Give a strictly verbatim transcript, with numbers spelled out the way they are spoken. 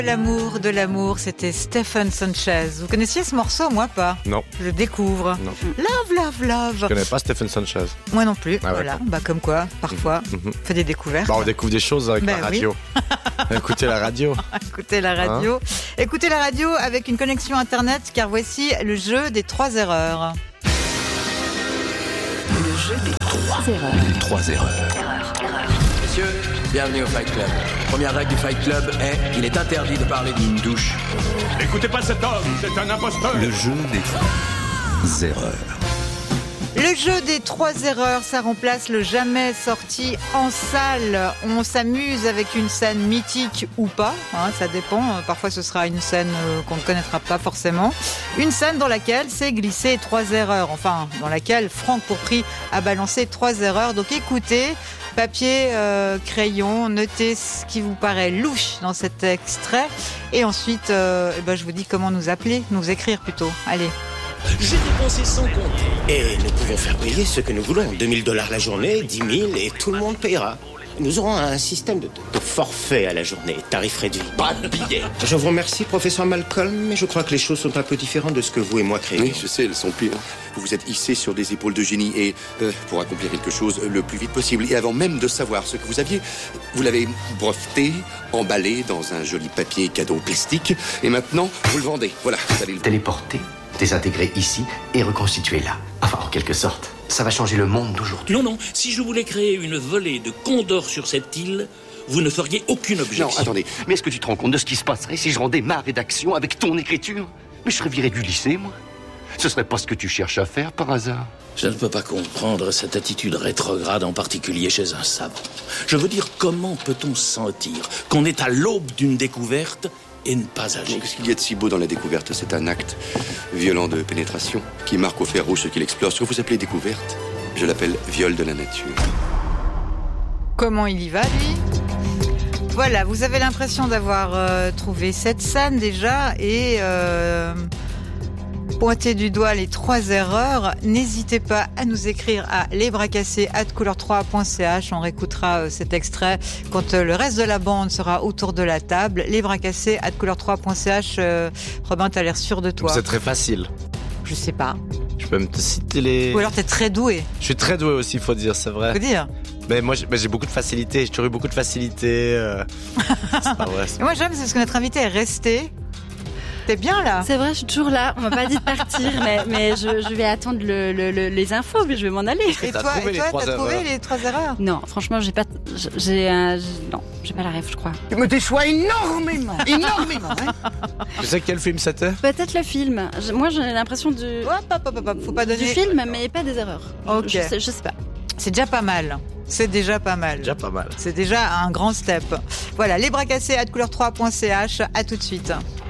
L'amour de l'amour, c'était Stephen Sanchez. Vous connaissiez ce morceau, moi pas? Non. Je le découvre. Non. Love, love, love. Je connais pas Stephen Sanchez. Moi non plus. Ah, voilà. d'accord. Bah comme quoi, parfois, Mhm. on fait des découvertes. Bah, on découvre des choses avec Ben la radio. Écoutez la radio. Écoutez la radio. Écoutez la radio avec une connexion internet, car voici le jeu des trois erreurs. Le jeu des trois erreurs. Les trois erreurs. Messieurs, bienvenue au Fight Club. Première règle du Fight Club est il est interdit de parler d'une douche. Écoutez pas cet homme, c'est un imposteur. Le jeu des trois erreurs. Le jeu des trois erreurs, ça remplace le jamais sorti en salle. On s'amuse avec une scène mythique ou pas, hein, ça dépend. Parfois ce sera une scène euh, qu'on ne connaîtra pas forcément. Une scène dans laquelle s'est glissé trois erreurs. Enfin, dans laquelle Franck Pourpry a balancé trois erreurs. Donc écoutez, papier, euh, crayon, notez ce qui vous paraît louche dans cet extrait. Et ensuite, euh, eh ben, je vous dis comment nous appeler, nous écrire plutôt. Allez. J'ai dépensé sans compter. Et nous pouvons faire payer ce que nous voulons. deux mille dollars la journée, dix mille et tout le monde payera. Nous aurons un système de, de forfait à la journée, tarif réduit. Pas de billets. Je vous remercie, professeur Malcolm, mais je crois que les choses sont un peu différentes de ce que vous et moi créons. Oui, je sais, elles sont pires. Vous vous êtes hissé sur des épaules de génie et, euh, pour accomplir quelque chose le plus vite possible, et avant même de savoir ce que vous aviez, vous l'avez breveté, emballé dans un joli papier cadeau plastique, et maintenant, vous le vendez. Voilà, vous allez le... Téléporter, désintégrer ici et reconstituer là. Enfin, en quelque sorte, ça va changer le monde d'aujourd'hui. Non, non, si je voulais créer une volée de condors sur cette île, vous ne feriez aucune objection. Non, attendez. Mais est-ce que tu te rends compte de ce qui se passerait si je rendais ma rédaction avec ton écriture? Mais je serais viré du lycée, moi. Ce serait pas ce que tu cherches à faire, par hasard. Je ne peux pas comprendre cette attitude rétrograde, en particulier chez un savant. Je veux dire, comment peut-on sentir qu'on est à l'aube d'une découverte et ne pas agir? Qu'est-ce qu'il y a de si beau dans la découverte? C'est un acte violent de pénétration qui marque au fer rouge ce qu'il explore. Ce que vous appelez découverte, je l'appelle viol de la nature. Comment il y va, lui? Voilà, vous avez l'impression d'avoir euh, trouvé cette scène déjà et euh, pointer du doigt les trois erreurs. N'hésitez pas à nous écrire à lesbrascassés arobase couleur trois point c h. On réécoutera euh, cet extrait quand euh, le reste de la bande sera autour de la table. lesbrascassés arobase couleur trois point c h. Euh, Robin, t'as l'air sûr de toi. C'est très facile. Je sais pas. Je peux me te citer les... Ou alors t'es très doué. Je suis très doué aussi, faut dire, c'est vrai. Faut dire. Mais moi, j'ai, mais j'ai beaucoup de facilité. J'ai toujours eu beaucoup de facilité. Euh... c'est pas vrai. C'est... Et moi, j'aime, c'est parce que notre invité est resté. T'es bien là? C'est vrai, je suis toujours là. On m'a pas dit de partir, mais, mais je, je vais attendre le, le, le, les infos, mais je vais m'en aller. Et t'as toi, trouvé et les toi trois t'as trouvé erreurs. les trois erreurs? Non, franchement, j'ai pas, j'ai un, non, j'ai pas la rêve, je crois. Tu me déçois énormément, énormément. Hein. Tu sais quel film c'était? Peut-être le film. Je- moi, j'ai l'impression du, Hop, hop, hop, hop, faut pas donner. du film, mais pas des erreurs. Ok. Je sais, je sais pas. C'est déjà pas mal. C'est déjà pas mal. Déjà pas mal. C'est déjà un grand step. Voilà, lesbrascassés arobase couleur trois point c h. À tout de suite.